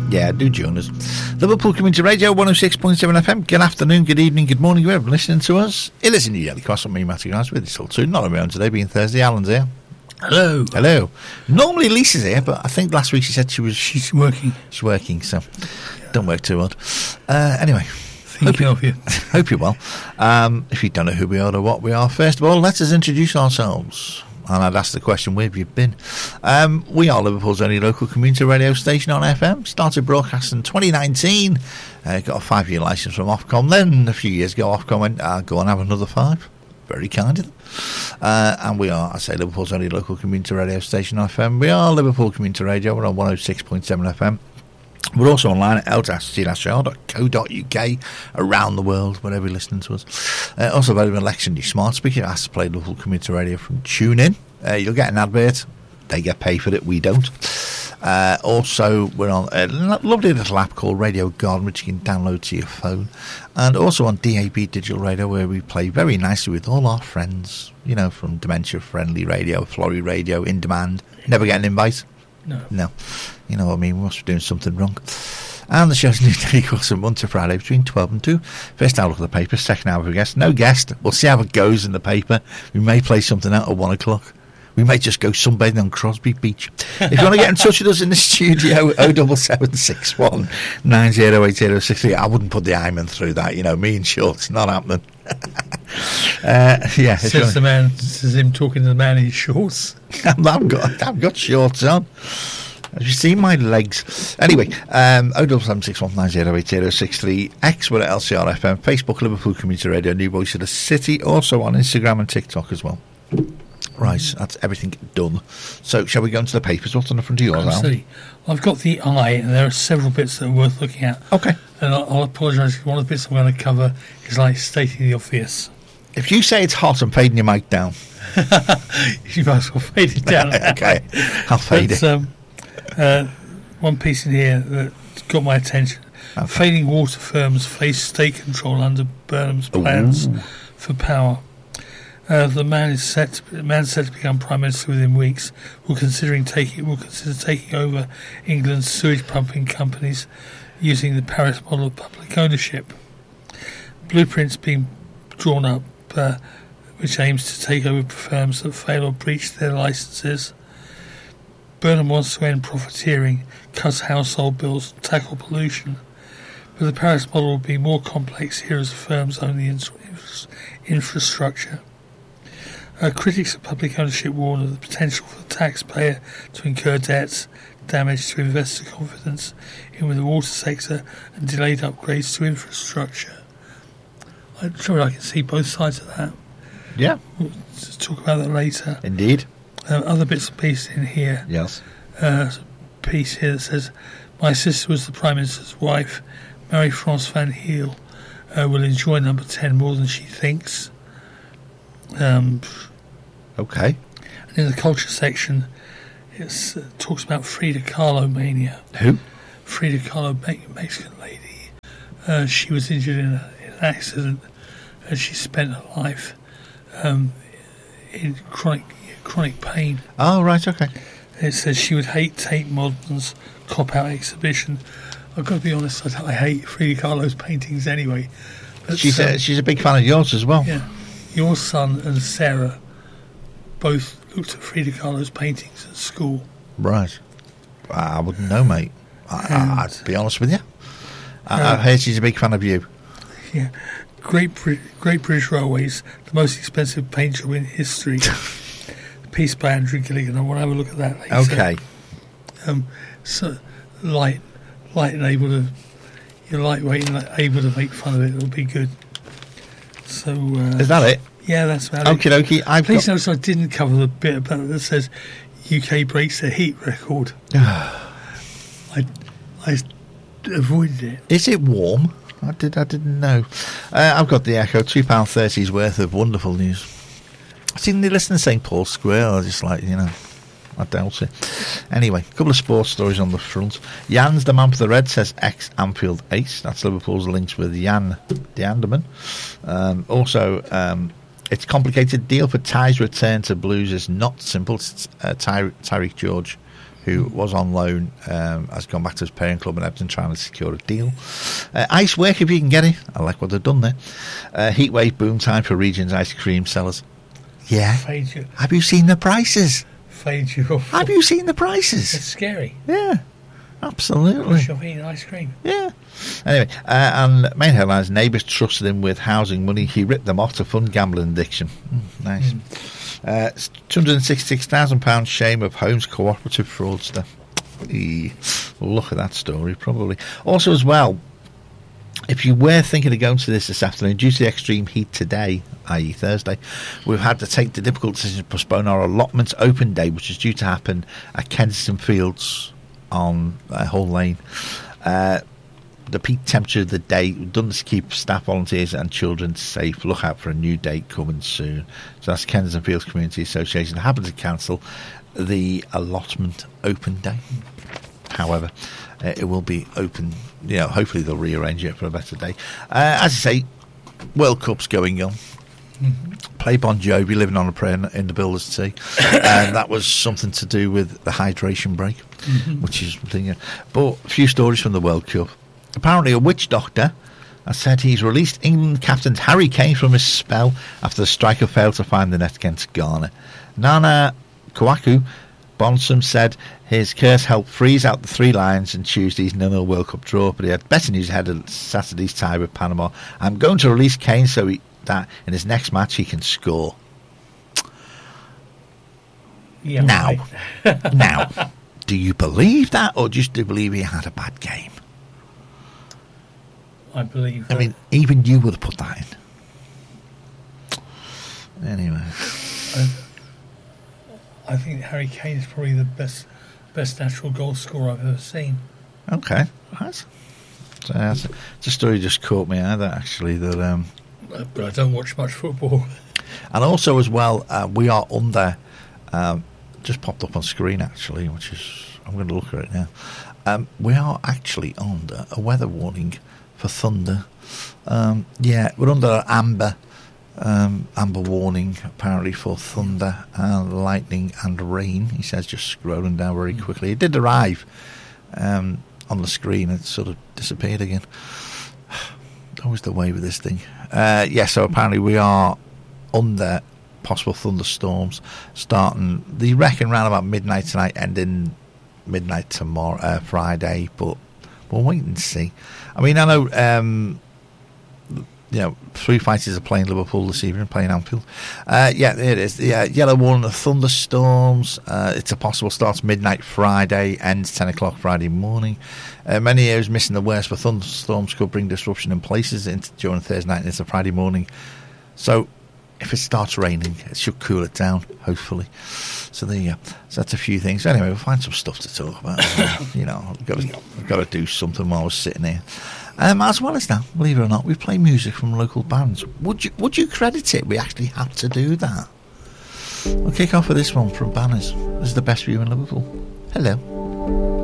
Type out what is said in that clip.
Yeah, do join us. Liverpool Community Radio 106.7 FM. Good afternoon, good evening, good morning, whoever listening to us. It is in the Daily Cross. I'm me, Matty Grimes, with you till 2. Not around today, being Thursday. Alan's here. Hello. Hello. Normally Lisa's here, but I think last week she said she's working. She's working, so don't work too hard. Anyway. Thinking of you. Hope you're well. If you don't know who we are or what we are, first of all, let us introduce ourselves. And I'd ask the question, where have you been? We are Liverpool's only local community radio station on FM. Started broadcasting in 2019. Got a 5-year licence from Ofcom. Then a few years ago, Ofcom went, go and have another 5. Very kind of them. And we are, I say, Liverpool's only local community radio station on FM. We are Liverpool Community Radio. We're on 106.7 FM. We're also online at l-c-r.co.uk around the world, wherever you're listening to us. Also available on Lexington Smart Speaker. It has to play Liverpool Community Radio from TuneIn. You'll get an advert. They get paid for it. We don't. Also, we're on a lovely little app called Radio Garden, which you can download to your phone. And also on DAB Digital Radio, where we play very nicely with all our friends, you know, from Dementia Friendly Radio, Florrie Radio, In Demand. Never get an invite. No. You know what I mean? We must be doing something wrong. And the show's new daily course on Monday to Friday between 12 and 2. First hour look at the paper, second hour with a guest. No guest. We'll see how it goes in the paper. We may play something out at 1 o'clock. We may just go sunbathing on Crosby Beach. If you want to get in touch with us in the studio, 07761 908063. I wouldn't put the Iman through that, you know, me in shorts, not happening. Yeah. Says him talking to the man in shorts. I've got shorts on. Have you seen my legs? Anyway, 07761 908063. X, we're at LCR FM. Facebook, Liverpool Community Radio, New Voice of the City. Also on Instagram and TikTok as well. Right, that's everything done. So, shall we go into the papers? What's on the front of yours, Al? I've got the Eye, and there are several bits that are worth looking at. Okay. And I'll apologise if one of the bits I'm going to cover is like stating the obvious. If you say it's hot, I'm fading your mic down. You might as well fade it down. Okay, I'll fade it. One piece in here that got my attention. Okay. Failing water firms face state control under Burnham's plans for power. The man is set to become Prime Minister within weeks. Will consider taking over England's sewage pumping companies using the Paris model of public ownership. Blueprints being drawn up, which aims to take over firms that fail or breach their licences. Burnham wants to end profiteering, cut household bills, and tackle pollution. But the Paris model will be more complex here as the firms own the infrastructure. Critics of public ownership warn of the potential for the taxpayer to incur debts, damage to investor confidence in the water sector, and delayed upgrades to infrastructure. I'm sure I can see both sides of that. Yeah. We'll talk about that later. Indeed. Other bits and pieces in here. Yes. A piece here that says, my sister was the Prime Minister's wife. Marie-France Van Heel will enjoy number 10 more than she thinks. Okay. And in the culture section, it talks about Frida Kahlo mania. Who? Frida Kahlo, Mexican lady. She was injured in an accident, and she spent her life in chronic pain. Oh, right, okay. It says she would hate Tate Modern's cop-out exhibition. I've got to be honest, I hate Frida Kahlo's paintings anyway. But she's a big fan of yours as well. Yeah. Your son and Sarah both looked at Frida Kahlo's paintings at school. Right. I wouldn't know, mate. I'd be honest with you. I've heard she's a big fan of you. Yeah. Great British Railways, the most expensive paint job in history. Piece by Andrew Gilligan. I want to have a look at that later. Okay. So light and able to, you're lightweight and able to make fun of it. It'll be good. So is that it? Yeah, that's about it. Okie dokie. Please notice I didn't cover the bit about it that says UK breaks their heat record. I avoided it. Is it warm? I didn't know. I've got the Echo, £2.30's worth of wonderful news. I've seen they listen to St Paul's Square. I just I doubt it. Anyway, a couple of sports stories on the front. Jan's the man for the Red, says ex-Anfield ace. That's Liverpool's links with Jan de Anderman. Also, it's complicated deal for Ty's return to Blues is not simple. Tyreek George who was on loan, has gone back to his parent club in Everton trying to secure a deal. Ice work if you can get it. I like what they've done there. Heatwave boom time for Regions ice cream sellers. Yeah. Have you seen the prices? Fade you off. Have you seen the prices? It's scary. Yeah, absolutely. Push off eating ice cream. Yeah. Anyway, and main headlines, neighbours trusted him with housing money. He ripped them off to fund gambling addiction. Nice. £266,000 shame of Homes cooperative fraudster. Look at that story, probably. Also, as well, if you were thinking of going to this afternoon, due to the extreme heat today, i.e. Thursday, we've had to take the difficult decision to postpone our allotments open day, which is due to happen at Kensington Fields on Hull Lane. The peak temperature of the day, done this to keep staff, volunteers and children safe. Look out for a new date coming soon. So that's Kensington Fields Community Association. Happen to cancel the allotment open day. However, it will be open. Hopefully they'll rearrange it for a better day. As I say, World Cup's going on. Play Bon Jovi, Living on a Prayer in the Builder's Tea. And that was something to do with the hydration break, which is something. But a few stories from the World Cup. Apparently, a witch doctor has said he's released England captain Harry Kane from his spell after the striker failed to find the net against Ghana. Nana Kwaku Bonsom said his curse helped freeze out the 3 Lions in Tuesday's 0-0 World Cup draw, but he had better news ahead of Saturday's tie with Panama. I'm going to release Kane so that in his next match he can score. Yeah, now, right. now, do you believe that, or just do you believe he had a bad game? I believe that. I mean, even you would have put that in. Anyway. I think Harry Kane is probably the best natural goal scorer I've ever seen. Okay. Right. So it's a story just caught me out, that actually. That, but I don't watch much football. And also as well, we are under, just popped up on screen actually, which is, I'm going to look at it now. We are actually under a weather warning for thunder. We're under amber warning apparently for thunder and lightning and rain. He says, just scrolling down very quickly. It did arrive on the screen. It sort of disappeared again. Always the way with this thing. So apparently we are under possible thunderstorms starting, they reckon, around about midnight tonight, ending midnight tomorrow, Friday, but we'll wait and see. I mean, I know, 3 fighters are playing Liverpool this evening, playing Anfield. It is. Yellow warning of thunderstorms. It's a possible start midnight Friday, ends 10 o'clock Friday morning. Many areas missing the worst, but thunderstorms could bring disruption in places during Thursday night and into Friday morning. So if it starts raining, it should cool it down, hopefully. So there you go. So that's a few things. Anyway, we'll find some stuff to talk about. We've got to do something while we're sitting here. As well as that, believe it or not, we play music from local bands. Would you credit it? We actually have to do that. We'll kick off with this one from Banners. This is the best view in Liverpool. Hello.